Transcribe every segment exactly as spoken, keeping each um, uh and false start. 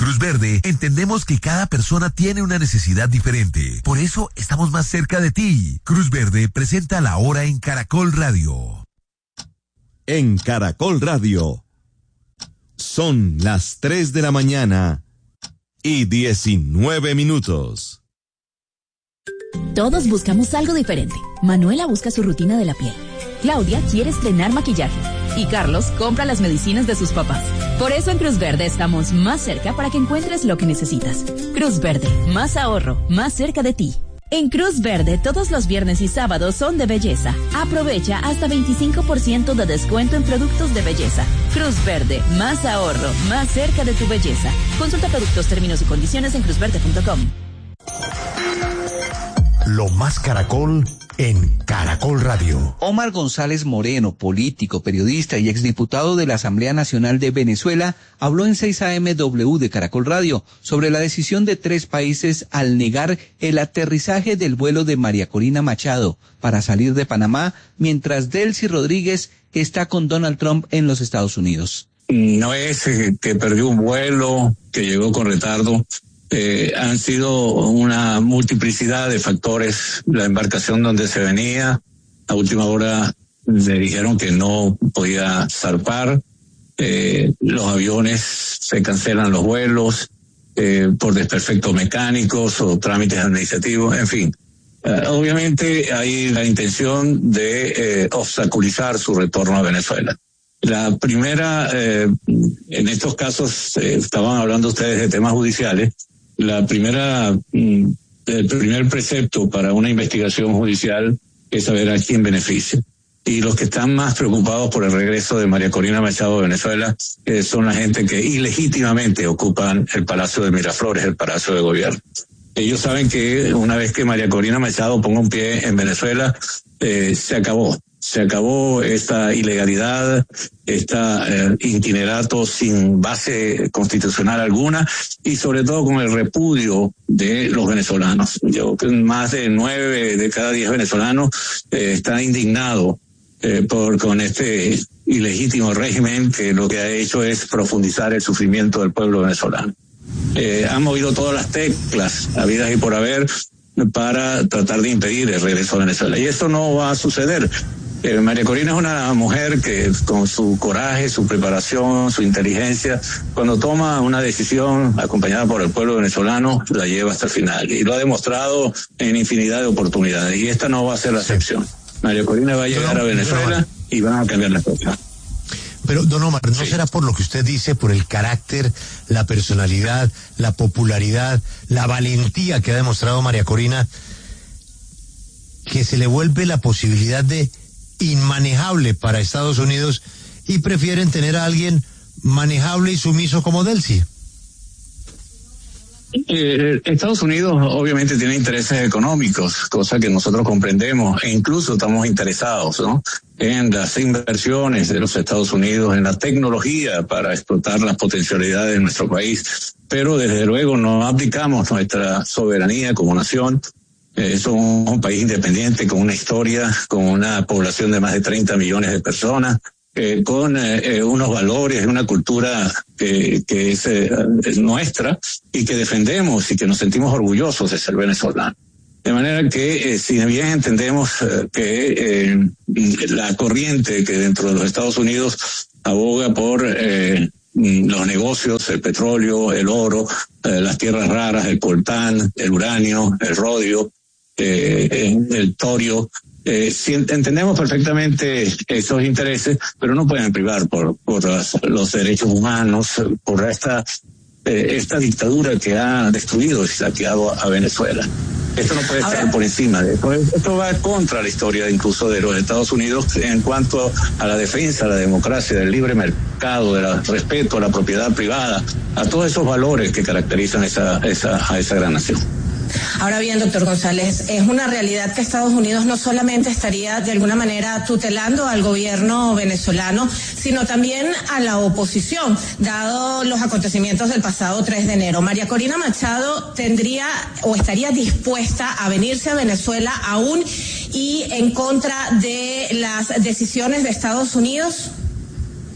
Cruz Verde entendemos que cada persona tiene una necesidad diferente. Por eso estamos más cerca de ti. Cruz Verde presenta La Hora en Caracol Radio. En Caracol Radio. Son las tres de la mañana y diecinueve minutos. Todos buscamos algo diferente. Manuela busca su rutina de la piel. Claudia quiere estrenar maquillaje. Y Carlos compra las medicinas de sus papás. Por eso en Cruz Verde estamos más cerca para que encuentres lo que necesitas. Cruz Verde, más ahorro, más cerca de ti. En Cruz Verde, todos los viernes y sábados son de belleza. Aprovecha hasta veinticinco por ciento de descuento en productos de belleza. Cruz Verde, más ahorro, más cerca de tu belleza. Consulta productos, términos y condiciones en cruz verde punto com. Lo más Caracol en Caracol Radio. Omar González Moreno, político, periodista y exdiputado de la Asamblea Nacional de Venezuela, habló en seis A M W de Caracol Radio sobre la decisión de tres países al negar el aterrizaje del vuelo de María Corina Machado para salir de Panamá, mientras Delcy Rodríguez está con Donald Trump en los Estados Unidos. No es que perdió un vuelo, que llegó con retardo. Eh, han sido una multiplicidad de factores. La embarcación donde se venía, a última hora le dijeron que no podía zarpar, eh, los aviones se cancelan los vuelos eh, por desperfectos mecánicos o trámites administrativos, en fin. Eh, obviamente hay la intención de eh, obstaculizar su retorno a Venezuela. La primera, eh, en estos casos, eh, estaban hablando ustedes de temas judiciales. La primera, el primer precepto para una investigación judicial es saber a quién beneficia. Y los que están más preocupados por el regreso de María Corina Machado de Venezuela eh, son la gente que ilegítimamente ocupan el Palacio de Miraflores, el Palacio de Gobierno. Ellos saben que una vez que María Corina Machado ponga un pie en Venezuela, eh, se acabó. Se acabó esta ilegalidad, esta eh, itinerato sin base constitucional alguna y sobre todo con el repudio de los venezolanos. Yo creo que más de nueve de cada diez venezolanos eh, están indignados eh, por con este ilegítimo régimen que lo que ha hecho es profundizar el sufrimiento del pueblo venezolano. Eh, han movido todas las teclas habidas y por haber para tratar de impedir el regreso a Venezuela y eso no va a suceder. Eh, María Corina es una mujer que con su coraje, su preparación, su inteligencia, cuando toma una decisión acompañada por el pueblo venezolano, la lleva hasta el final. Y lo ha demostrado en infinidad de oportunidades. Y esta no va a ser la excepción. María Corina va a llegar a Venezuela y van a cambiar las cosas. Pero, don Omar, ¿no sí. será por lo que usted dice, por el carácter, la personalidad, la popularidad, la valentía que ha demostrado María Corina, que se le vuelve la posibilidad de inmanejable para Estados Unidos y prefieren tener a alguien manejable y sumiso como Delcy? Eh, Estados Unidos obviamente tiene intereses económicos, cosa que nosotros comprendemos e incluso estamos interesados, ¿no?, en las inversiones de los Estados Unidos, en la tecnología para explotar las potencialidades de nuestro país, pero desde luego no abdicamos nuestra soberanía como nación. Eh, somos un país independiente con una historia, con una población de más de treinta millones de personas, eh, con eh, unos valores, una cultura que, que es, eh, es nuestra y que defendemos y que nos sentimos orgullosos de ser venezolanos. De manera que, eh, si bien entendemos eh, que eh, la corriente que dentro de los Estados Unidos aboga por eh, los negocios, el petróleo, el oro, eh, las tierras raras, el coltán, el uranio, el rodio, Eh, el torio, eh, si entendemos perfectamente esos intereses, pero no pueden privar por por las, los derechos humanos, por esta eh, esta dictadura que ha destruido y saqueado a Venezuela. Esto no puede Ahora, estar por encima de esto. Esto va contra la historia incluso de los Estados Unidos en cuanto a la defensa de la democracia, del libre mercado, del respeto a la propiedad privada, a todos esos valores que caracterizan esa esa a esa gran nación. Ahora bien, doctor González, es una realidad que Estados Unidos no solamente estaría de alguna manera tutelando al gobierno venezolano, sino también a la oposición, dado los acontecimientos del pasado tres de enero. María Corina Machado tendría o estaría dispuesta a venirse a Venezuela aún y en contra de las decisiones de Estados Unidos.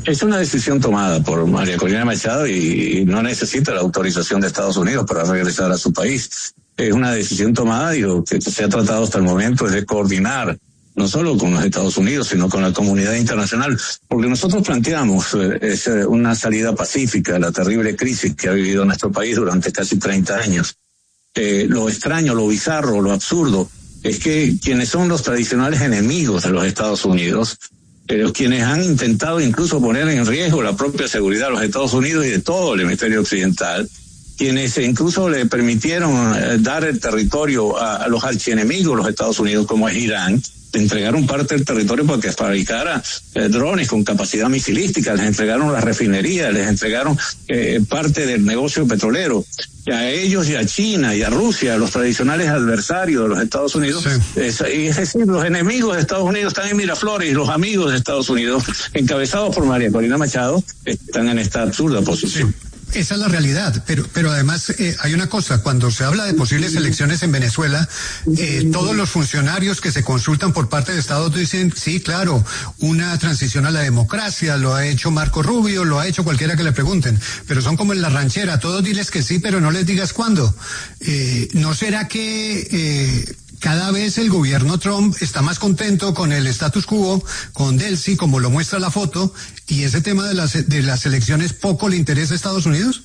Es una decisión tomada por María Corina Machado y no necesita la autorización de Estados Unidos para regresar a su país. Es una decisión tomada y lo que se ha tratado hasta el momento es de coordinar, no solo con los Estados Unidos, sino con la comunidad internacional, porque nosotros planteamos eh, es una salida pacífica a la terrible crisis que ha vivido nuestro país durante casi treinta años. Eh, lo extraño, lo bizarro, lo absurdo, es que quienes son los tradicionales enemigos de los Estados Unidos, pero quienes han intentado incluso poner en riesgo la propia seguridad de los Estados Unidos y de todo el hemisferio occidental, quienes incluso le permitieron eh, dar el territorio a, a los archienemigos de los Estados Unidos, como es Irán, le entregaron parte del territorio para que fabricara eh, drones con capacidad misilística, les entregaron las refinerías, les entregaron eh, parte del negocio petrolero. Y a ellos y a China y a Rusia, los tradicionales adversarios de los Estados Unidos, sí. es, es decir, los enemigos de Estados Unidos están en Miraflores y los amigos de Estados Unidos, encabezados por María Corina Machado, están en esta absurda posición. Sí. Esa es la realidad, pero pero además eh, hay una cosa, cuando se habla de posibles elecciones en Venezuela, eh, todos los funcionarios que se consultan por parte de Estados dicen, sí, claro, una transición a la democracia, lo ha hecho Marco Rubio, lo ha hecho cualquiera que le pregunten, pero son como en la ranchera, todos diles que sí, pero no les digas cuándo. Eh, ¿no será que eh, cada vez el gobierno Trump está más contento con el status quo, con Delcy, como lo muestra la foto, y ese tema de las de las elecciones poco le interesa a Estados Unidos?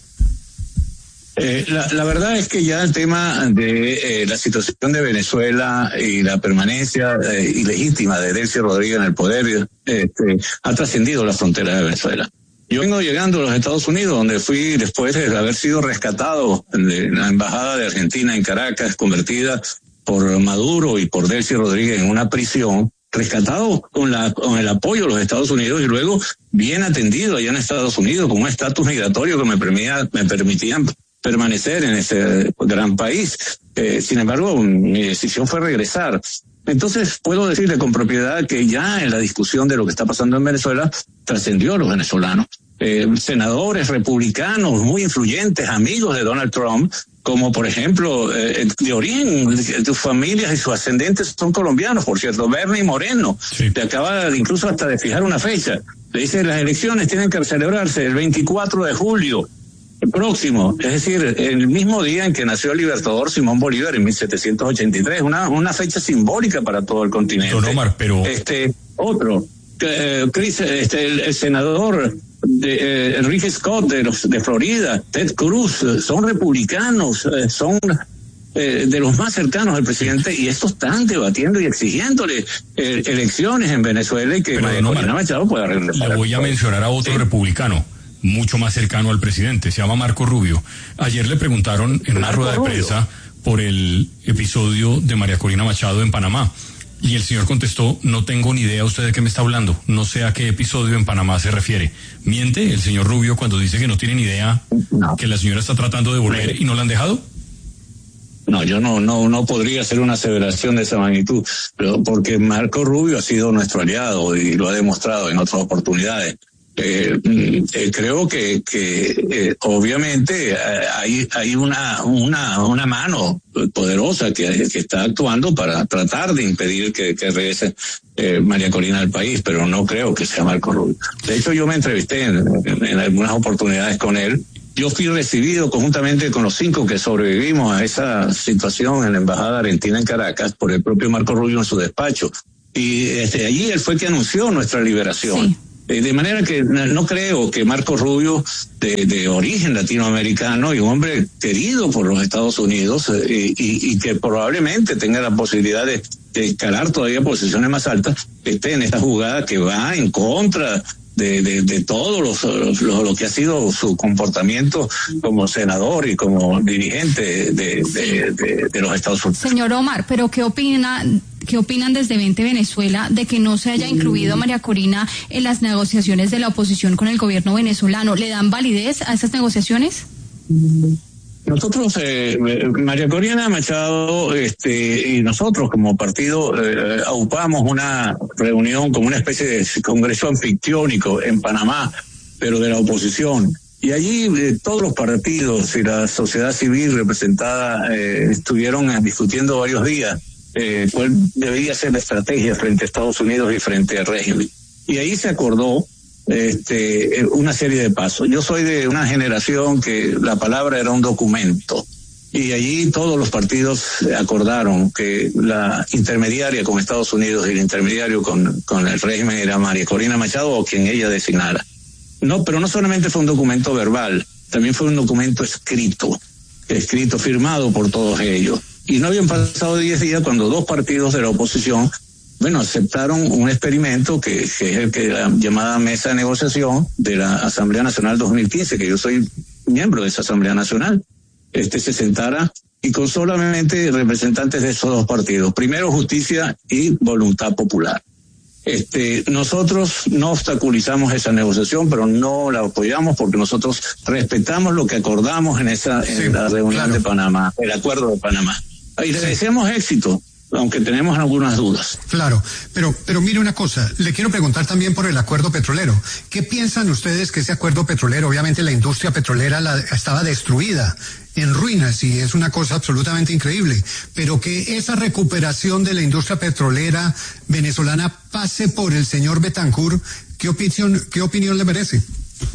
Eh, la, la verdad es que ya el tema de eh, la situación de Venezuela y la permanencia eh, ilegítima de Delcy Rodríguez en el poder este, ha trascendido las fronteras de Venezuela. Yo vengo llegando a los Estados Unidos, donde fui después de haber sido rescatado de la embajada de Argentina en Caracas, convertida por Maduro y por Delcy Rodríguez en una prisión, rescatado con la con el apoyo de los Estados Unidos y luego bien atendido allá en Estados Unidos con un estatus migratorio que me permitía me permitían permanecer en ese gran país. Eh, sin embargo, mi decisión fue regresar. Entonces puedo decirle con propiedad que ya en la discusión de lo que está pasando en Venezuela trascendió a los venezolanos. Eh, senadores republicanos muy influyentes, amigos de Donald Trump, como por ejemplo, eh, de origen, tus familias y sus ascendentes son colombianos, por cierto, Bernie Moreno, sí. Te acaba de, incluso hasta de fijar una fecha. Le dice, las elecciones tienen que celebrarse el veinticuatro de julio próximo, es decir, el mismo día en que nació el libertador Simón Bolívar en mil setecientos ochenta y tres, una, una fecha simbólica para todo el continente. Don Omar, pero... Este, otro, eh, Chris, este, el, el senador de eh, Enrique Scott de los de Florida, Ted Cruz, eh, son republicanos, eh, son eh, de los más cercanos al presidente, y estos están debatiendo y exigiéndole eh, elecciones en Venezuela y que María Corina Machado pueda regresar. Le voy a mencionar a otro sí. republicano mucho más cercano al presidente, se llama Marco Rubio. Ayer le preguntaron en una rueda de prensa por el episodio de María Corina Machado en Panamá. Y el señor contestó, no tengo ni idea usted de qué me está hablando, no sé a qué episodio en Panamá se refiere. ¿Miente el señor Rubio cuando dice que no tiene ni idea no. que la señora está tratando de volver y no la han dejado? No, yo no, no, no podría hacer una aseveración de esa magnitud, pero porque Marco Rubio ha sido nuestro aliado y lo ha demostrado en otras oportunidades. Eh, eh, creo que que eh, obviamente eh, hay hay una una una mano poderosa que, que está actuando para tratar de impedir que, que regrese eh, María Corina al país, pero no creo que sea Marco Rubio. De hecho, yo me entrevisté en, en, en algunas oportunidades con él. Yo fui recibido conjuntamente con los cinco que sobrevivimos a esa situación en la embajada argentina en Caracas por el propio Marco Rubio en su despacho, y desde allí él fue que anunció nuestra liberación. Sí. De manera que no creo que Marco Rubio, de, de origen latinoamericano y un hombre querido por los Estados Unidos, eh, y, y que probablemente tenga la posibilidad de, de escalar todavía posiciones más altas, esté en esta jugada que va en contra de, de, de todo los, los, lo que ha sido su comportamiento como senador y como dirigente de, de, de, de los Estados Unidos. Señor Omar, pero ¿qué opina? ¿Qué opinan desde Vente Venezuela de que no se haya incluido a María Corina en las negociaciones de la oposición con el gobierno venezolano? ¿Le dan validez a esas negociaciones? Nosotros, eh, María Corina Machado, este, y nosotros como partido, eh, aupamos una reunión como una especie de congreso anfictiónico en Panamá, pero de la oposición. Y allí eh, todos los partidos y la sociedad civil representada eh, estuvieron discutiendo varios días eh, cuál debería ser la estrategia frente a Estados Unidos y frente al régimen. Y ahí se acordó este, una serie de pasos. Yo soy de una generación que la palabra era un documento. Y allí todos los partidos acordaron que la intermediaria con Estados Unidos y el intermediario con, con el régimen era María Corina Machado o quien ella designara. No, pero no solamente fue un documento verbal, también fue un documento escrito, escrito, firmado por todos ellos. Y no habían pasado diez días cuando dos partidos de la oposición, bueno, aceptaron un experimento que, que es el que la llamada Mesa de Negociación de la Asamblea Nacional dos mil quince, que yo soy miembro de esa Asamblea Nacional. Este se sentara y con solamente representantes de esos dos partidos, primero Justicia y Voluntad Popular. Este, nosotros no obstaculizamos esa negociación, pero no la apoyamos porque nosotros respetamos lo que acordamos en esa en sí, la reunión claro. de Panamá, el acuerdo de Panamá. Y le sí. deseamos éxito, aunque tenemos algunas dudas. Claro, pero pero mire una cosa, le quiero preguntar también por el acuerdo petrolero. ¿Qué piensan ustedes que ese acuerdo petrolero, obviamente la industria petrolera la, estaba destruida, en ruinas, y es una cosa absolutamente increíble, pero que esa recuperación de la industria petrolera venezolana pase por el señor Betancur, ¿qué opinión, qué opinión le merece?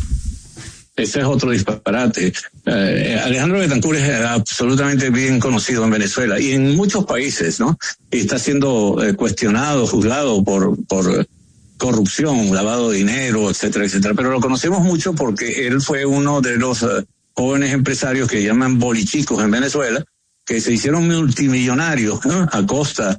Ese es otro disparate. Eh, Alejandro Betancur es absolutamente bien conocido en Venezuela y en muchos países, ¿no? Y está siendo eh, cuestionado, juzgado por, por corrupción, lavado de dinero, etcétera, etcétera. Pero lo conocemos mucho porque él fue uno de los uh, jóvenes empresarios que llaman bolichicos en Venezuela, que se hicieron multimillonarios, ¿no? A costa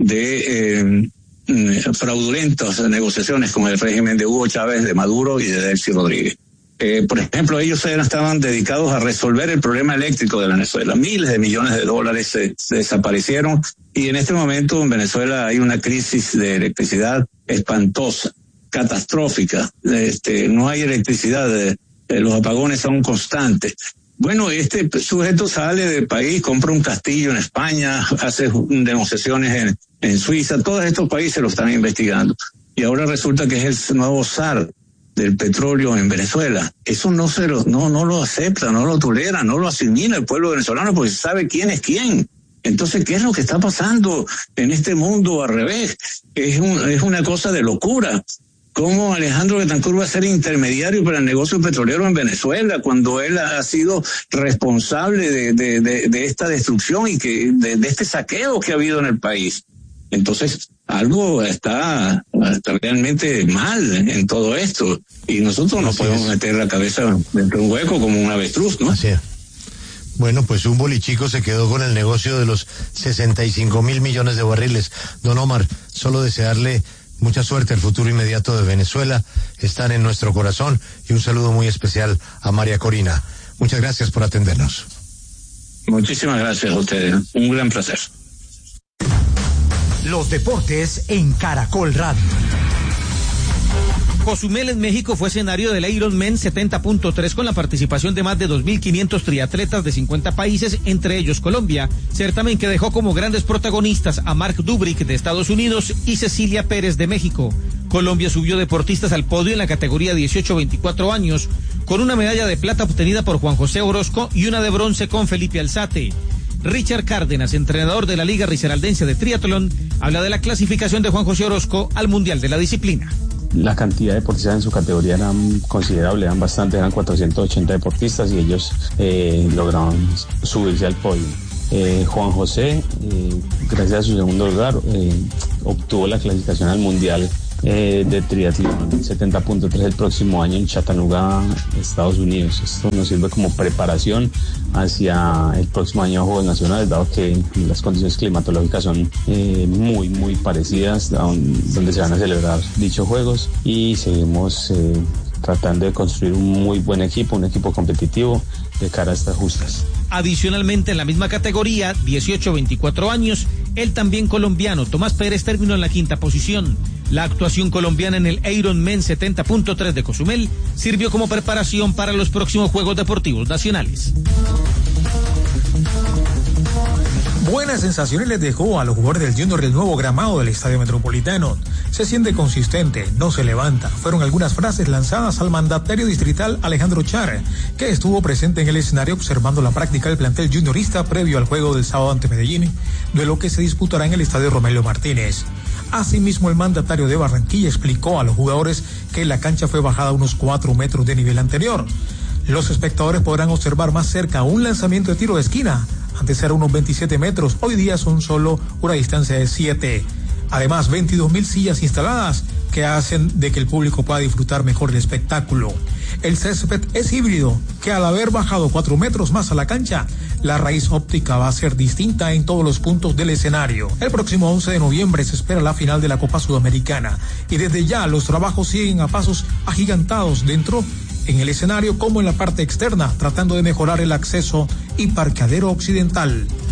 de eh, fraudulentas negociaciones con el régimen de Hugo Chávez, de Maduro y de Delcy Rodríguez. Eh, por ejemplo, ellos estaban dedicados a resolver el problema eléctrico de Venezuela. Miles de millones de dólares se, se desaparecieron y en este momento en Venezuela hay una crisis de electricidad espantosa, catastrófica. Este, no hay electricidad, de, de los apagones son constantes. Bueno, este sujeto sale del país, compra un castillo en España, hace negociaciones en, en Suiza, todos estos países lo están investigando. Y ahora resulta que es el nuevo zar del petróleo en Venezuela. Eso no se lo, no, no lo acepta, no lo tolera, no lo asimila el pueblo venezolano porque sabe quién es quién. Entonces, ¿qué es lo que está pasando en este mundo al revés? Es un, es una cosa de locura. ¿Cómo Alejandro Betancur va a ser intermediario para el negocio petrolero en Venezuela cuando él ha sido responsable de, de, de, de esta destrucción y que de, de este saqueo que ha habido en el país? Entonces, algo está, está realmente mal en todo esto y nosotros no podemos meter la cabeza dentro de un hueco como un avestruz, ¿no? Así es. Bueno, pues un bolichico se quedó con el negocio de los sesenta y cinco mil millones de barriles. Don Omar, solo desearle mucha suerte al futuro inmediato de Venezuela. Están en nuestro corazón y un saludo muy especial a María Corina. Muchas gracias por atendernos. Muchísimas gracias a ustedes. Un gran placer. Los deportes en Caracol Radio. Cozumel en México fue escenario del Ironman setenta punto tres con la participación de más de dos mil quinientos triatletas de cincuenta países, entre ellos Colombia, certamen que dejó como grandes protagonistas a Mark Dubrick de Estados Unidos y Cecilia Pérez de México. Colombia subió deportistas al podio en la categoría dieciocho a veinticuatro años, con una medalla de plata obtenida por Juan José Orozco y una de bronce con Felipe Alzate. Richard Cárdenas, entrenador de la Liga Risaraldense de Triatlón, habla de la clasificación de Juan José Orozco al Mundial de la disciplina. La cantidad de deportistas en su categoría era considerable, eran bastante, eran cuatrocientos ochenta deportistas y ellos eh, lograron subirse al podio. Eh, Juan José, eh, gracias a su segundo lugar, eh, obtuvo la clasificación al Mundial eh, de triatlón setenta punto tres el próximo año en Chattanooga, Estados Unidos. Esto nos sirve como preparación hacia el próximo año de Juegos Nacionales, dado que las condiciones climatológicas son eh, muy, muy parecidas a un, donde se van a celebrar dichos Juegos y seguimos eh, tratando de construir un muy buen equipo, un equipo competitivo de cara a estas justas. Adicionalmente, en la misma categoría, dieciocho a veinticuatro años, el también colombiano Tomás Pérez terminó en la quinta posición. La actuación colombiana en el Ironman setenta punto tres de Cozumel sirvió como preparación para los próximos Juegos Deportivos Nacionales. Buenas sensaciones les dejó a los jugadores del Junior del nuevo gramado del Estadio Metropolitano. Se siente consistente, no se levanta. Fueron algunas frases lanzadas al mandatario distrital Alejandro Char, que estuvo presente en el escenario observando la práctica del plantel juniorista previo al juego del sábado ante Medellín, duelo que se disputará en el Estadio Romelio Martínez. Asimismo, el mandatario de Barranquilla explicó a los jugadores que la cancha fue bajada a unos cuatro metros de nivel anterior. Los espectadores podrán observar más cerca un lanzamiento de tiro de esquina. Antes era unos veintisiete metros, hoy día son solo una distancia de siete. Además, veintidós mil sillas instaladas que hacen de que el público pueda disfrutar mejor el espectáculo. El césped es híbrido, que al haber bajado cuatro metros más a la cancha, la raíz óptica va a ser distinta en todos los puntos del escenario. El próximo once de noviembre se espera la final de la Copa Sudamericana y desde ya los trabajos siguen a pasos agigantados dentro en el escenario como en la parte externa, tratando de mejorar el acceso y parqueadero occidental.